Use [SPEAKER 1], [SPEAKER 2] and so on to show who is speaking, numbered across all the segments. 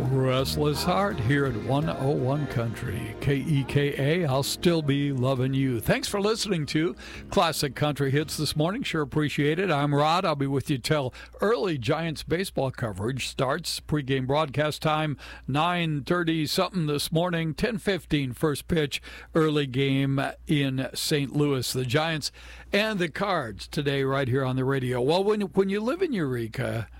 [SPEAKER 1] Restless Heart here at 101 Country. KEKA, I'll still be loving you. Thanks for listening to Classic Country Hits this morning. Sure appreciate it. I'm Rod. I'll be with you till early Giants baseball coverage starts. Pre-game broadcast time, 9:30 something this morning, 10:15 first pitch, early game in St. Louis. The Giants and the Cards today right here on the radio. Well, when you live in Eureka,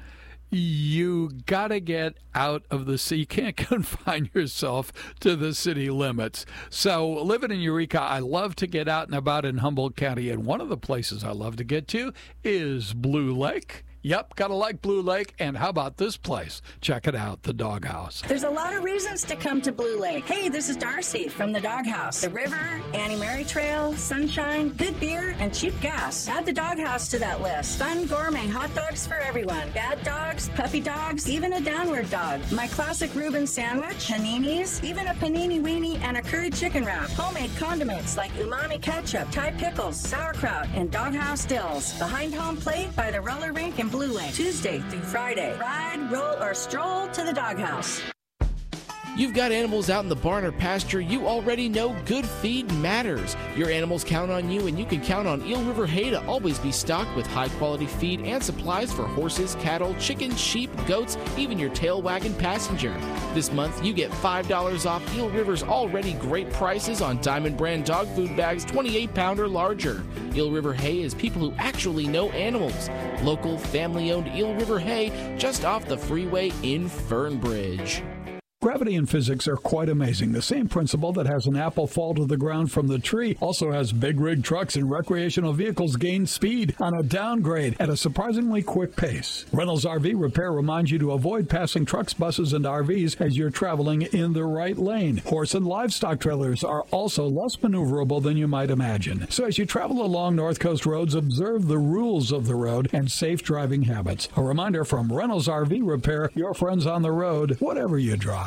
[SPEAKER 1] you got to get out of the city. You can't confine yourself to the city limits. So living in Eureka, I love to get out and about in Humboldt County. And one of the places I love to get to is Blue Lake. Yep, gotta like Blue Lake. And how about this place? Check it out, the Doghouse.
[SPEAKER 2] There's a lot of reasons to come to Blue Lake. Hey, this is Darcy from the Doghouse. The river, Annie Mary Trail, sunshine, good beer, and cheap gas. Add the Doghouse to that list. Fun gourmet hot dogs for everyone. Bad dogs, puppy dogs, even a downward dog. My classic Reuben sandwich, paninis, even a panini weenie, and a curry chicken wrap. Homemade condiments like umami ketchup, Thai pickles, sauerkraut, and Doghouse dills. Behind home plate by the roller rink in Blue Lake, Tuesday through Friday. Ride, roll, or stroll to the Doghouse.
[SPEAKER 3] You've got animals out in the barn or pasture, you already know good feed matters. Your animals count on you, and you can count on Eel River Hay to always be stocked with high-quality feed and supplies for horses, cattle, chickens, sheep, goats, even your tail wagging passenger. This month, you get $5 off Eel River's already great prices on Diamond brand dog food bags, 28-pound or larger. Eel River Hay is people who actually know animals. Local, family-owned Eel River Hay, just off the freeway in Fernbridge.
[SPEAKER 1] Gravity and physics are quite amazing. The same principle that has an apple fall to the ground from the tree also has big rig trucks and recreational vehicles gain speed on a downgrade at a surprisingly quick pace. Reynolds RV Repair reminds you to avoid passing trucks, buses, and RVs as you're traveling in the right lane. Horse and livestock trailers are also less maneuverable than you might imagine. So as you travel along North Coast roads, observe the rules of the road and safe driving habits. A reminder from Reynolds RV Repair, your friends on the road, whatever you drive.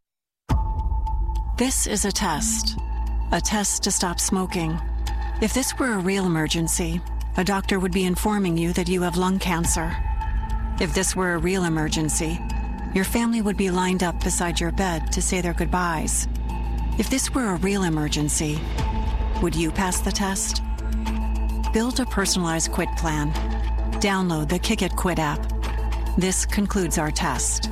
[SPEAKER 4] This is a test to stop smoking. If this were a real emergency, a doctor would be informing you that you have lung cancer. If this were a real emergency, your family would be lined up beside your bed to say their goodbyes. If this were a real emergency, would you pass the test? Build a personalized quit plan. Download the Kick It Quit app. This concludes our test.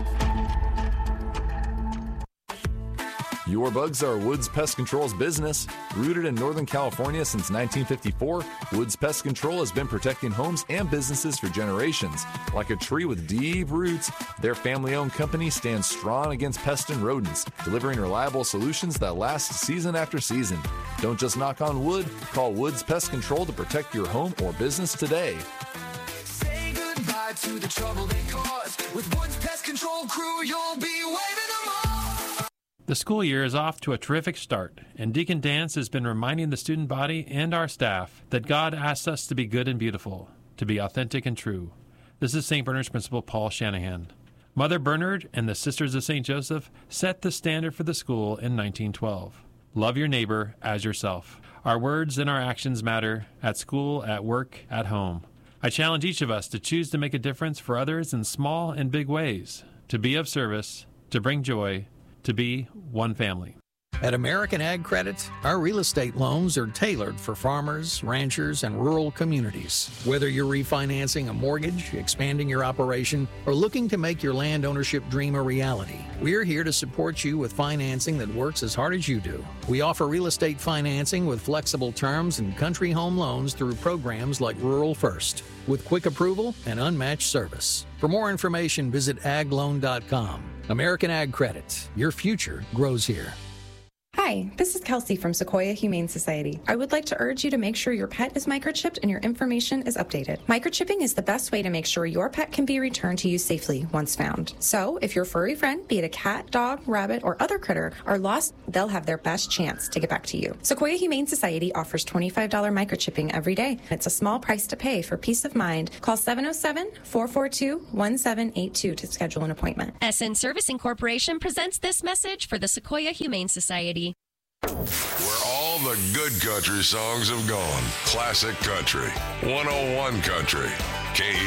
[SPEAKER 5] Your bugs are Woods Pest Control's business. Rooted in Northern California since 1954, Woods Pest Control has been protecting homes and businesses for generations. Like a tree with deep roots, their family-owned company stands strong against pests and rodents, delivering reliable solutions that last season after season. Don't just knock on wood, call Woods Pest Control to protect your home or business today.
[SPEAKER 6] Say goodbye to the trouble they caused. With Woods Pest Control crew, you'll be waving them off.
[SPEAKER 7] The school year is off to a terrific start, and Deacon Dance has been reminding the student body and our staff that God asks us to be good and beautiful, to be authentic and true. This is St. Bernard's Principal Paul Shanahan. Mother Bernard and the Sisters of St. Joseph set the standard for the school in 1912. Love your neighbor as yourself. Our words and our actions matter at school, at work, at home. I challenge each of us to choose to make a difference for others in small and big ways, to be of service, to bring joy, to be one family.
[SPEAKER 8] At American Ag Credit, our real estate loans are tailored for farmers, ranchers, and rural communities. Whether you're refinancing a mortgage, expanding your operation, or looking to make your land ownership dream a reality, we're here to support you with financing that works as hard as you do. We offer real estate financing with flexible terms and country home loans through programs like Rural First, with quick approval and unmatched service. For more information, visit agloan.com. American Ag Credit. Your future grows here.
[SPEAKER 9] Hi, this is Kelsey from Sequoia Humane Society. I would like to urge you to make sure your pet is microchipped and your information is updated. Microchipping is the best way to make sure your pet can be returned to you safely once found. So, if your furry friend, be it a cat, dog, rabbit, or other critter, are lost, they'll have their best chance to get back to you. Sequoia Humane Society offers $25 microchipping every day. It's a small price to pay for peace of mind. Call 707-442-1782 to schedule an appointment.
[SPEAKER 10] SN Servicing Corporation presents this message for the Sequoia Humane Society.
[SPEAKER 11] Where all the good country songs have gone. Classic Country. 101 Country. KEKA.